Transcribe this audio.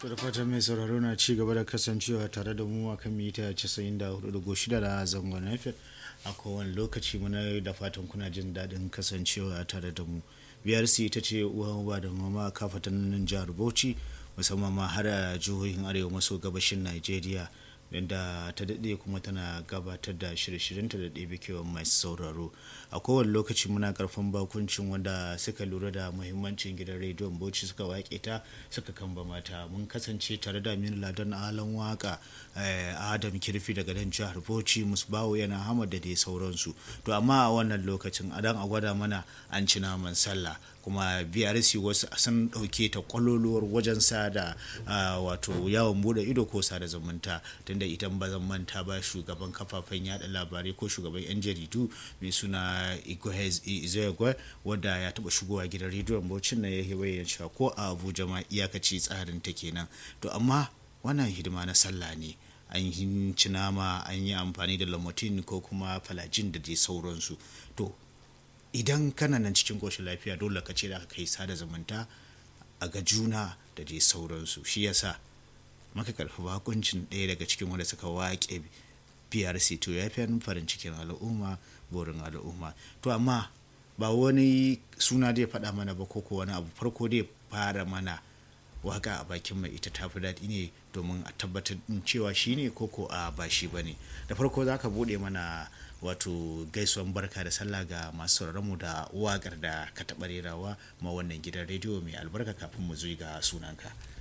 To da fatan mai sauraro na ci gaba da kasancewa tare da mu a kan mita 94.6 da zangon FM a kowane lokaci muna da fatan kuna jin daɗin kasancewa tare da mu. BRC ita ce uwa uba da mama a kafatan nan jihar Bauchi musamman ma har a jihohin arewa maso gabashin Najeriya da ta daɗe kuma tana gabatar da shirye-shiryenta da ɗebe kewan masu sauraro. A kowane lokaci muna karfan bakuncin wanda suka lura da muhimmancin gidan rediyon Bauchi suka waƙe ta suka kamba mata. Mun kasance tare da Aminu Ladan Alan Waka, Adam Kirfi daga nan jihar Bauchi, Musbahu yana Hamad da dai sauransu. To amma a wannan lokacin adan a gwada mana an ci naman sallah kuma BRC wasu sun ɗauke ta kwaloluwar wajen sada wato yawon bude ido ko sada zumunta, tunda idan ba zan manta ba shugaban kafafen yada labarai ko shugaban yan jaridu mai suna Igwe wanda ya taba shigowa gidan rediyon Bauchi na ya bayyana cewa ko a Abuja ma iyakaci tsarin ta kenan. To amma wannan hidima na sallah ne, an yi ci nama, an yi amfani da lamotin ko kuma falajin da dai sauransu. To idan kana nan cikin koshin lafiya dole ka ce da ka kai sada zumunta a ga juna da dai sauransu. Shi yasa maka karfi bakuncin ɗaya daga cikin wanda suka waƙe PRC to ya fi farin cikin al'umma, burin al'umma. To amma ba wani suna dai faɗa mana ba ko wani abu, farko dai fara mana waka a bakin mai ita tafi daɗi ne domin a tabbatar cewa shi ne ko a ba shi ba ne. Da farko za ka buɗe mana wato gaisuwan barka da sallah ga masu sauraronmu da waƙar da ka taɓa rerawa ma wannan gidan rediyo mai albarka kafin mu zo ga sunanka.